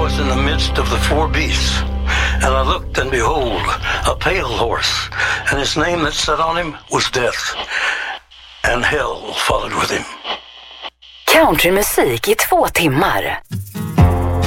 was in the midst of the four beasts, and I looked, and behold, a pale horse, and his name that sat on him was Death, and hell followed with him. Countrymusik i 2 timmar.